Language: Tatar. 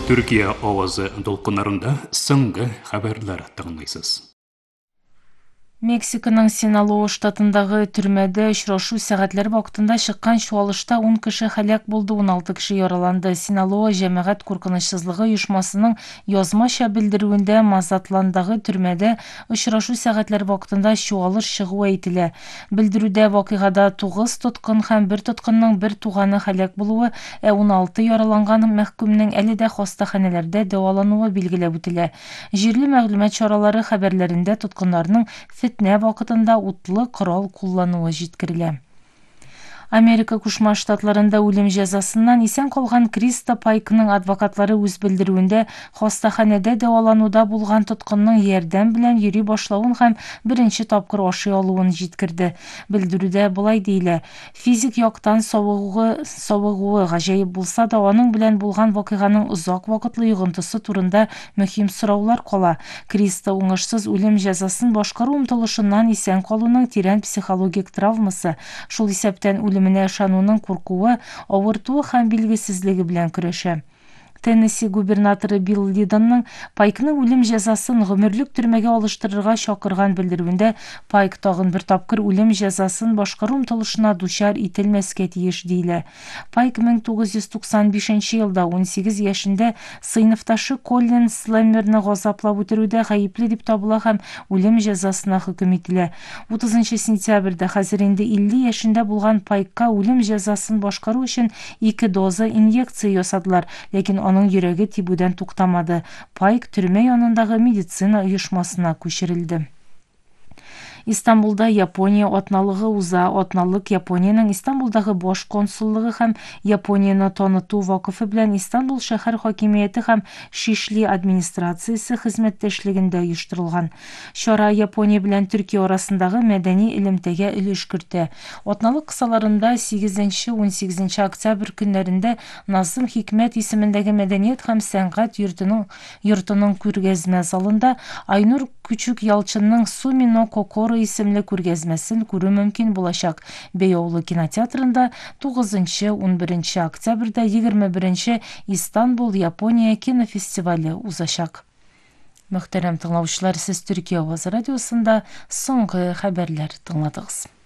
Түркия овозы долкунарында соңғы хабарлар тыңлайсыз. Мексиканың Синалоа штатындагы түрмәдә очрашу сәгатьләр вакытында чыккан чуалышта 10 кеше һәлак булды, 16 кеше яраланды. Синалоа җәмәгать куркынычсызлыгы оешмасының язмача белдерүендә Мазатландагы түрмәдә очрашу сәгатьләр вакытында чуалыш чыгуы әйтелә. Белдерүдә вакыйгада 9 тоткын һәм 1 тоткынның бер туганы һәлак булуы, 16 яраланган мәхкүмнең әле дә хастаханәләрдә дәвалануы билгеләп үтелә. Җирле мәгълүмат чаралары хәбәрләрендә тоткыннарның фетнә вакытында утлы корал куллануы җиткерелә. Америка Кушма Штатларында үлем җәзасыннан исән калган Криста Пайкның адвокатлары үз белдерүендә хастаханәдә дәвалануда булган тоткынның ярдәм белән йөри башлавын һәм беренче тапкыр ашый алуын җиткерде. Белдерүдә болай диелә: физик яктан савыгуы гаҗәеп булса да, аның белән булган вакыйганың озак вакытлы йогынтысы турында мөһим сораулар кала. Криста уңышсыз үлем җәзасын башкару омтылышыннан исән калуның тирән психологик травмасы, шул исәптән үлеменә ышануның куркуы, авыртуы һәм билгесезлеге белән көрәшә. Теннесси губернаторы Билл Лидонның Пайкның үлем җәзасын гомерлек төрмәгә алыштырырга чакырган белдерүендә Пайк тагын бер тапкыр үлем җәзасын башкару омтылышына дучар ителмәскә тиеш диелә. Пайк 1995 елда 18 яшендә сыйныфташы Коллин Слэммерны газаплап үтерүдә гаепле дип табыла һәм үлем җәзасына хөкем ителә. 30 сентябрьдә хәзер инде 50 яшендә булган Пайкка үлем җәзасын башкару өчен 2 доза инъекция ясадылар, ләкин аның йөрәге тибүдән туктамады. Пайк төрмә янындагы медицина оешмасына күчерелде. Истанбулда Япония атналыгы уза. Атналык Япониянең Истанбулдагы баш консуллыгы һәм Японияны таныту вакыфы белән Истанбул шәһәр хакимияте һәм Шишли администрациясе хезмәттәшлегендә оештырылган. Чара Япония белән Төркия арасындагы мәдәни элемтәгә өлеш кертә. Атналык кысаларында 8-18 октябрь көннәрендә Назым Хикмәт исемендәге мәдәният һәм сәнгать йортының күргәзмә залында Айнур Күчүк Ялчынның Сумино Кокоро исемле күргәзмәсен күрү мөмкин булачак. Бейоулы кинотеатрында 9-11 октябрьдә 21 Истанбул, Япония кинофестивале узачак. Мөхтәрәм тыңлаучылар, сез Төркия Аваз радиосында соңгы хәбәрләр тыңладыгыз.